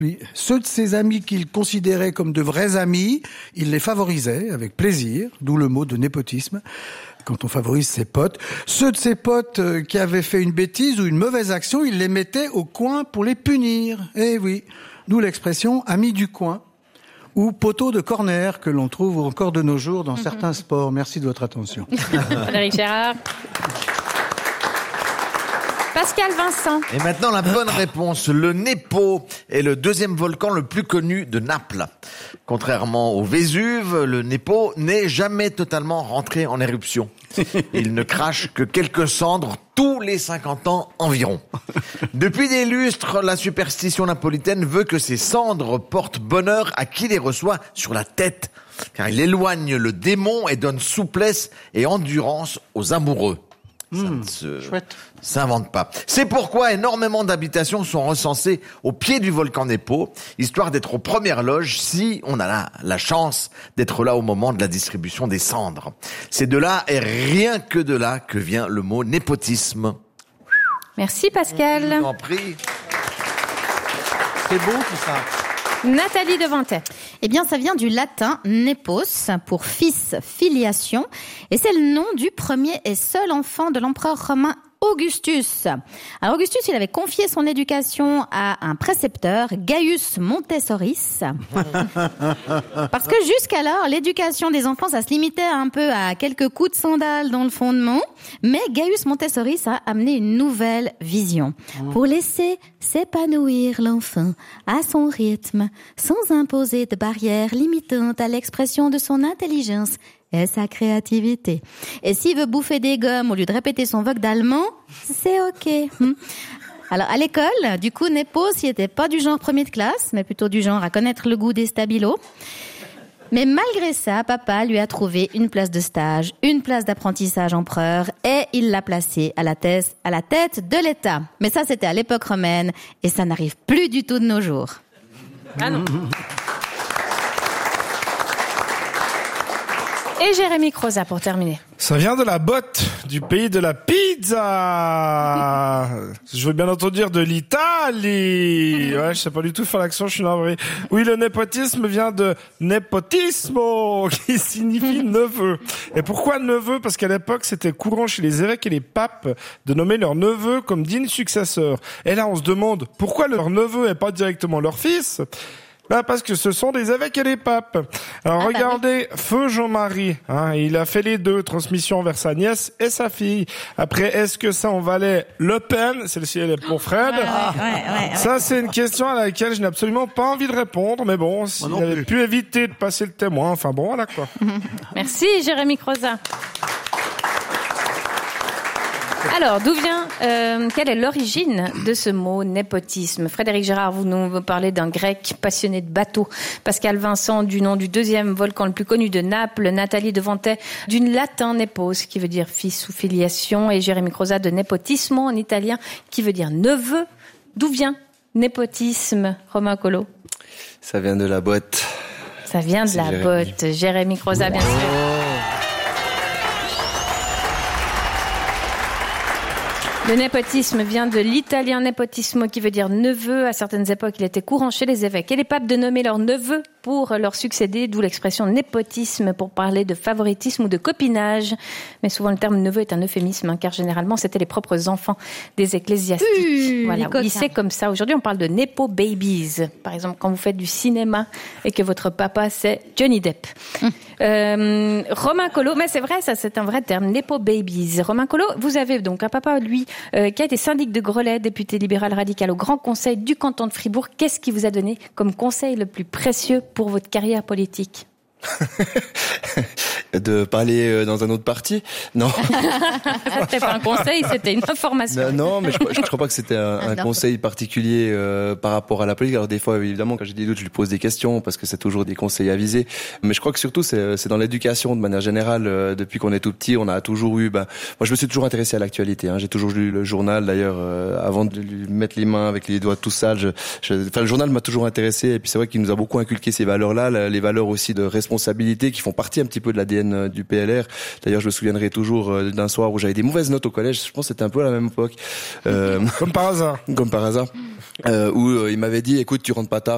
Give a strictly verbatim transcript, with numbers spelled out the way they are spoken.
Oui, ceux de ses amis qu'il considérait comme de vrais amis, il les favorisait avec plaisir, d'où le mot de népotisme, quand on favorise ses potes. Ceux de ses potes qui avaient fait une bêtise ou une mauvaise action, il les mettait au coin pour les punir. Eh oui, d'où l'expression « ami du coin » ou « poteau de corner » que l'on trouve encore de nos jours dans certains sports. Merci de votre attention. Frédéric Gérard. Pascal Vincent. Et maintenant, la bonne réponse. Le Nepo est le deuxième volcan le plus connu de Naples. Contrairement au Vésuve, le Nepo n'est jamais totalement rentré en éruption. Il ne crache que quelques cendres tous les cinquante ans environ. Depuis des lustres, la superstition napolitaine veut que ces cendres portent bonheur à qui les reçoit sur la tête, car il éloigne le démon et donne souplesse et endurance aux amoureux. Ça Mmh, ne se chouette. s'invente pas. C'est pourquoi énormément d'habitations sont recensées au pied du volcan Nepo, histoire d'être aux premières loges si on a la, la chance d'être là au moment de la distribution des cendres. C'est de là et rien que de là que vient le mot népotisme. Merci Pascal. Je vous en prie. C'est beau tout ça. Nathalie Devantet. Eh bien, ça vient du latin nepos, pour fils, filiation, et c'est le nom du premier et seul enfant de l'empereur romain Augustus. Alors Augustus, il avait confié son éducation à un précepteur, Gaius Montessoris. Parce que jusqu'alors, l'éducation des enfants, ça se limitait un peu à quelques coups de sandales dans le fondement. Mais Gaius Montessoris a amené une nouvelle vision. Pour laisser s'épanouir l'enfant à son rythme, sans imposer de barrières limitantes à l'expression de son intelligence et sa créativité. Et s'il veut bouffer des gommes au lieu de répéter son vogue d'allemand, c'est ok. Alors, à l'école, du coup, Nepos, il était pas du genre premier de classe, mais plutôt du genre à connaître le goût des stabilos. Mais malgré ça, papa lui a trouvé une place de stage, une place d'apprentissage empereur, et il l'a placé à la tête, à la tête de l'État. Mais ça, c'était à l'époque romaine, et ça n'arrive plus du tout de nos jours. Ah non. Et Jérémy Croza pour terminer. Ça vient de la botte, du pays de la pizza. Je veux bien entendu dire de l'Italie. Ouais, je sais pas du tout faire l'accent, je suis navré. Oui, le népotisme vient de nepotismo, qui signifie neveu. Et pourquoi neveu? Parce qu'à l'époque, c'était courant chez les évêques et les papes de nommer leur neveu comme digne successeur. Et là, on se demande pourquoi leur neveu et pas directement leur fils? Ben parce que ce sont des évêques et des papes. Alors ah, regardez, bah oui. Feu Jean-Marie, hein, il a fait les deux, transmission vers sa nièce et sa fille. Après, est-ce que ça en valait Le Pen? Celle-ci, elle est pour Fred. Ouais, ouais, ouais, ouais, ça, c'est une question à laquelle je n'ai absolument pas envie de répondre, mais bon, s'il avait pu éviter de passer le témoin, enfin bon, voilà quoi. Merci Jérémy Croza. Alors, d'où vient, euh, quelle est l'origine de ce mot népotisme? Frédéric Gérard, vous nous parlez d'un grec passionné de bateaux. Pascal Vincent, du nom du deuxième volcan le plus connu de Naples. Nathalie Devantet, du latin nepos, qui veut dire fils ou filiation. Et Jérémy Croza, de népotismo, en italien, qui veut dire neveu. D'où vient népotisme, Romain Collot? Ça vient de la botte. Ça vient de C'est la Jérémy. botte. Jérémy Croza, bien sûr. Le népotisme vient de l'italien nepotismo qui veut dire neveu. À certaines époques, il était courant chez les évêques et les papes de nommer leurs neveux pour leur succéder, d'où l'expression népotisme pour parler de favoritisme ou de copinage. Mais souvent, le terme neveu est un euphémisme, hein, car généralement, c'était les propres enfants des ecclésiastiques. Mmh, voilà, oui, c'est comme ça. Aujourd'hui, on parle de nepo babies. Par exemple, quand vous faites du cinéma et que votre papa, c'est Johnny Depp. Mmh. Euh, Romain Collot, mais c'est vrai, ça, c'est un vrai terme, nepo babies. Romain Collot, vous avez donc un papa, lui, euh, qui a été syndic de Grelais, député libéral radical au Grand Conseil du canton de Fribourg. Qu'est-ce qui vous a donné comme conseil le plus précieux pour votre carrière politique? De parler dans un autre parti? Non. C'était pas un conseil, c'était une information. Non, non mais je, je, je crois pas que c'était un, un conseil particulier euh, par rapport à la politique. Alors des fois, évidemment, quand j'ai des doutes, je lui pose des questions parce que c'est toujours des conseils avisés. Mais je crois que surtout, c'est, c'est dans l'éducation de manière générale. Euh, depuis qu'on est tout petit, on a toujours eu. Ben, moi, je me suis toujours intéressé à l'actualité. Hein. J'ai toujours lu le journal. D'ailleurs, euh, avant de lui mettre les mains avec les doigts tout sales, je, je, enfin, le journal m'a toujours intéressé. Et puis c'est vrai qu'il nous a beaucoup inculqué ces valeurs-là, les valeurs aussi de responsabilité qui font partie un petit peu de l'A D N du P L R. D'ailleurs, je me souviendrai toujours d'un soir où j'avais des mauvaises notes au collège. Je pense que c'était un peu à la même époque. Euh, comme par hasard. Comme par hasard. Euh, où euh, il m'avait dit, écoute, tu rentres pas tard.